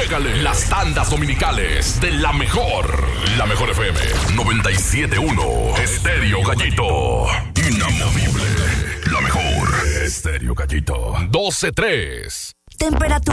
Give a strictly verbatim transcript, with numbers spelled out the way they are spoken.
llégale. Las tandas dominicales de la mejor. La mejor F M noventa y siete punto uno. Estéreo Gallito. Inamovible. La mejor. Estéreo Gallito. doce tres. Temperatura